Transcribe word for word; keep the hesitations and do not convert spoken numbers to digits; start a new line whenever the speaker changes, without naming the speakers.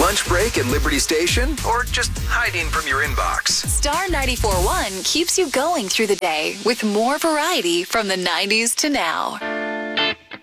Lunch break at Liberty Station, or just hiding from your inbox?
Star ninety-four point one keeps you going through the day with more variety from the nineties to now.